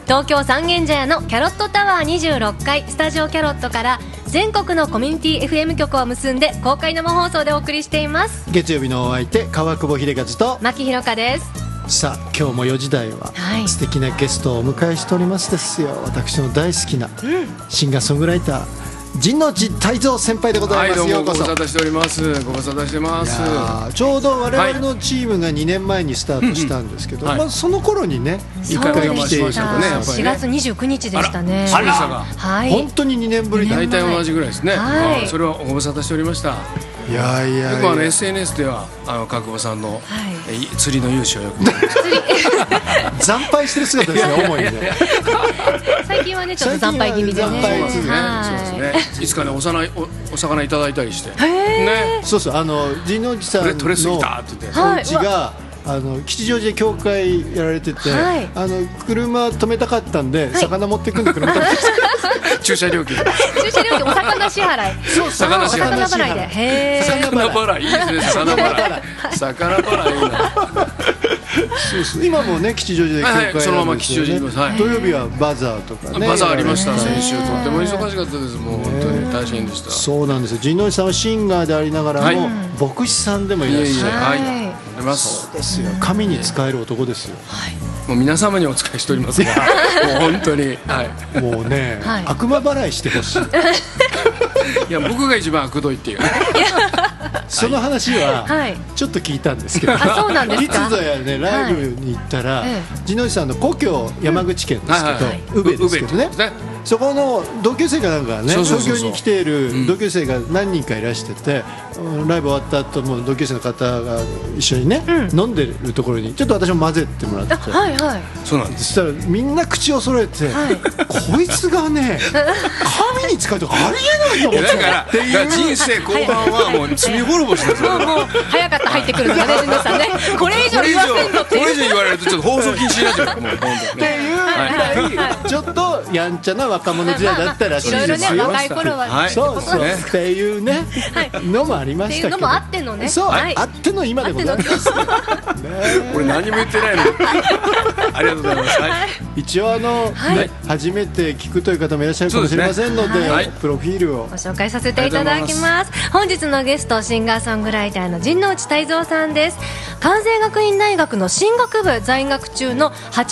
東京三軒茶屋のキャロットタワー26階スタジオキャロットから全国のコミュニティ FM 局を結んで公開生放送でお送りしています。 月曜日のお相手川久保秀和と牧ひろかです。 さあ今日も4時台は素敵なゲストをお迎えしておりますですよ。私の大好きなシンガーソングライター陣内泰造先輩でございます。 はい、どうもようこそ。 ご無沙汰しております。ご無沙汰してます。 ちょうど我々のチームが2年前にスタートしたんですけど、 はいまあ、その頃にねそう一回来ていでしたただいて、 4月29日でしたね。 あらそうでしたか。 はい本当に2年ぶりだ。 大体同じぐらいですね。 はいそれはご無沙汰しておりました。 いやいやいよくや SNS では川久保さんの、 はい釣りの勇姿をよく見てます。 惨敗してる姿ですね主にね。 最近はねちょっと惨敗気味でね。 最近は惨敗ですねはいそうですね。いつかねお魚いただいたりして。 へーね。 そうそう陣内さんの取れすぎたって言って。 はいお家が吉祥寺で教会やられてて、 はい車止めたかったんで、魚持ってくんで車止めて駐車料金。 駐車料金お魚支払い。 そう魚支払い。 お魚払いで。へー魚払いいいですね。魚払い。魚払いいいな。 そうそう今もね吉祥寺で教会やるんですよね、 そのまま吉祥寺にいます。はい土曜日はバザーとかねバザーありました。 やられて先週とっても忙しかったです。もう本当に大変でした。 そうなんですよ。陣内さんはシンガーでありながらも、 はい牧師さんでもいらっしゃる。 はい。 はいあります。 ですよ。神に仕える男ですよ。 もう皆様にお使いしておりますが、もう本当に、はい。 もうね、 はい悪魔払いしてほしい。 いや僕が一番悪どいっていう。 その話ははいちょっと聞いたんですけど、 あそうなんですかいつぞやねライブに行ったら、 はいえ陣内さんの故郷山口県ですけど、 はい宇部ですけどね宇部ね。 そこの同級生かなんかねそうそうそうそう東京に来ている同級生が何人かいらしてて、ライブ終わった後も同級生の方が一緒にね、飲んでるところにちょっと私も混ぜてもらってて、 はいはい。 そうなんです。 そしたらみんな口を揃えて、こいつがね神に使うとかありえないと思ってだから人生後半はもう罪滅ぼしですよ。 もう早かった入ってくるのがね陣内さんね。これ以上言わせんのっていう。 これ以上言われるとちょっと放送禁止になっちゃう。もう本当にっていうぐらいちょっとやんちゃな若者時代だったらしいいろいろねですよ。 若い頃ははいそうそう、 ねっていうね、のもありまっていしたけど、 うのもあってのね。 そう、 はいあっての今でございます。 俺何も言ってないの。ありがとうございます。はい。 一応ね初めて聞くという方もいらっしゃるかもしれませんので、 そうですねはいプロフィールをご紹介させていただきます。本日のゲストシンガーソングライターの陣内泰造さんです。関西学院大学の進学部在学中の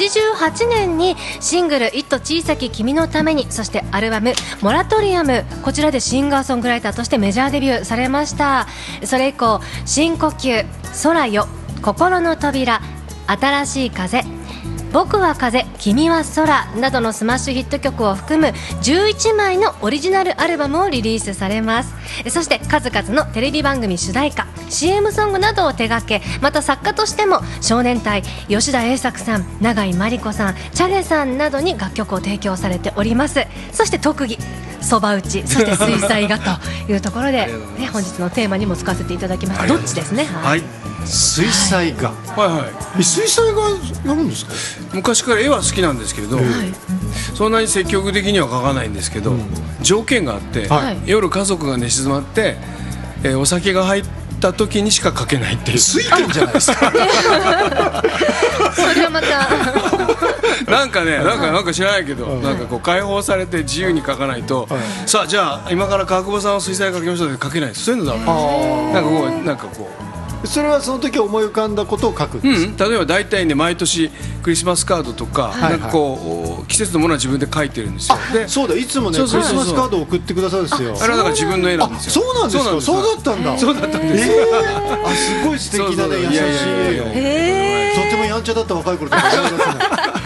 88年にシングル「いっと小さき君のために」そしてアルバム「モラトリアム」こちらでシンガーソングライターとしてメジャーデビューされました。それ以降「深呼吸」「空よ」「心の扉」「新しい風」僕は風、君は空などのスマッシュヒット曲を含む11枚のオリジナルアルバムをリリースされます。そして数々のテレビ番組主題歌 CM ソングなどを手掛け、また作家としても少年隊、吉田栄作さん、永井真理子さん、チャゲさんなどに楽曲を提供されております。そして特技そば打ち、そして水彩画というところで、ね、本日のテーマにも使わせていただきました。どっちですね。 はい。 水彩画、 はい。 水彩画やるんですか？ 昔から絵は好きなんですけれど、そんなに積極的には描かないんですけど、条件があって、 はい夜家族が寝静まって、お酒が入った時にしか描けないっていう。 水拳じゃないですか。 それはまたなんかね、なんか知らないけど、なんかこう解放されて自由に描かないと、さあじゃあ今から川久保さんは水彩画描きましょうって描けないです。そういうのダメです。なんかこう。 それはその時思い浮かんだことを書くんですか？ 例えば大体ね毎年クリスマスカードとか、なんかこう季節のものは自分で描いてるんですよ。でそうだ、いつもねクリスマスカードを送ってくださるんですよ。 あれはだから自分の絵なんですよ。 そうなんですか。そうだったんだ。 そうだったんです。 あ、すごい素敵なね、優しい絵よ。とてもやんちゃだった若い頃とか思い出せない。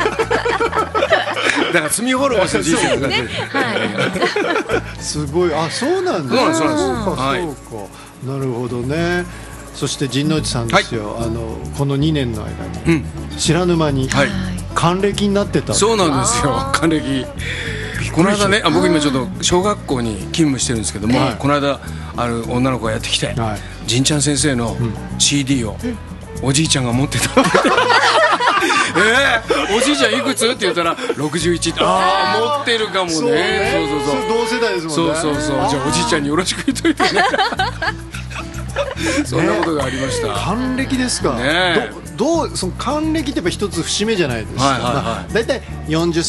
だから罪滅ぼしの人生がね。 すごい、あ、そうなんです。 そうなんです。 そうか、なるほどね。そして陣内さんですよ。この2年の間に知らぬ間に還暦になってた。 そうなんですよ。還暦。この間ね、僕今ちょっと小学校に勤務してるんですけども、この間ある女の子がやってきて、陣ちゃん先生の CD をおじいちゃんが持ってた。おじいちゃんいくつって言ったら61って、ああ持ってるかもね。そう同世代ですもんね。 そうじゃあおじいちゃんによろしく言っといてね。そんなことがありました。 還暦ですか。どうその還暦ってやっぱ一つ節目じゃないですか。だいたい40